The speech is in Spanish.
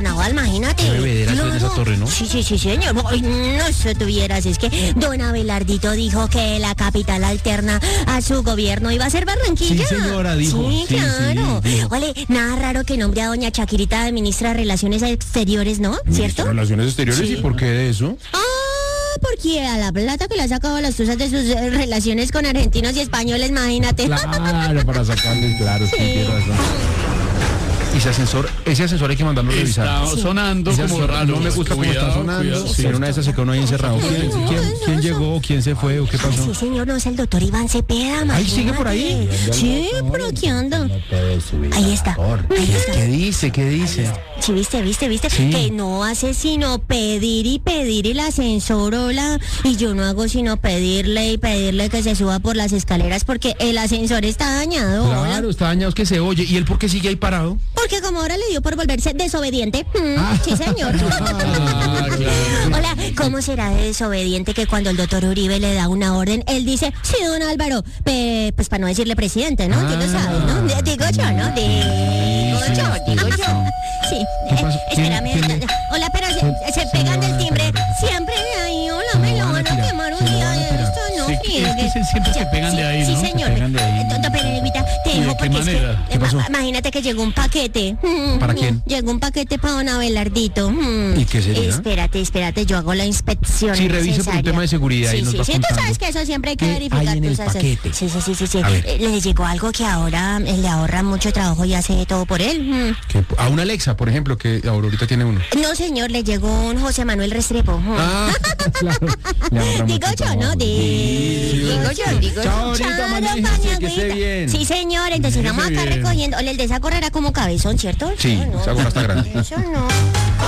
carnaval, imagínate. Qué bebedera eso en esa torre, ¿no? Sí, señor. Ay, no, eso tuvieras, es que don Abelardito dijo que la capital alterna a su gobierno iba a ser Barranquilla. Sí, señora, dijo. Sí, Sí, claro. sí, dijo. Vale, nada raro que nombre a doña Shakirita de ministra de Relaciones Exteriores, ¿no? ¿Cierto? Relaciones exteriores, Sí. ¿y por qué de eso? Porque a la plata que le ha sacado a las cosas de sus relaciones con argentinos y españoles, imagínate. Claro, para sacarles, claro, sí, tiene razón. Y ese ascensor hay que mandarlo a revisar. Está sonando Ese como ascensor raro. no me gusta cómo está sonando. Cuidado. Si en una de esas se quedó uno ahí encerrado. ¿Quién llegó? ¿Quién se fue? ¿O qué pasó? Sí, señor, no es el doctor Iván Cepeda, Ahí sigue por ahí. Sí, pero aquí anda. Ahí está. ¿Qué dice? ¿Qué dice? Sí, viste, Sí. que no hace sino pedir y pedir el ascensor, hola, y yo no hago sino pedirle que se suba por las escaleras porque el ascensor está dañado, hola. Claro, está dañado, es que se oye. ¿Y él por qué sigue ahí parado? Porque como ahora le dio por volverse desobediente. Sí, señor. Claro. Hola, ¿cómo será de desobediente que cuando el doctor Uribe le da una orden, él dice, sí, don Álvaro, pues para no decirle presidente, ¿no? Tú lo sabes, ¿no? Digo yo, ¿no? Digo yo. Sí. ¿Qué pasó? Espérame. ¿Quién? Hola, pero se pegan del timbre. Siempre de ahí, hola, me lo van a quemar un día de esto, ¿no? Sí, es que siempre se pegan de ahí, Sí, ¿no? señor. Se pegan de ahí. Tonto Pereniguita, te ¿Y de dejo qué porque es manera? que... ¿Qué pasó? Imagínate que llegó un paquete. ¿Para quién? Llegó un paquete para don Abelardito. ¿Y qué sería? Espérate, yo hago la inspección. Sí, revise por un tema de seguridad y nos va Sí, tú contando. sabes que eso siempre hay que ¿Qué verificar. hay en el tú sabes. paquete? Sí. A ver. Le llegó algo que ahora le ahorra mucho trabajo y hace todo por él. A una Alexa, por ejemplo, que ahorita tiene uno. No, señor, le llegó un José Manuel Restrepo. Claro. Le ahorra Digo mucho yo, ¿no? trabajo. Digo yo. Chao, ahorita, manéjese, que esté bien. Sí, señor, entonces vamos acá bien. recogiendo. El de esa correrá como cabezón, ¿cierto? Sí, No, esa gorra está grande. Eso no.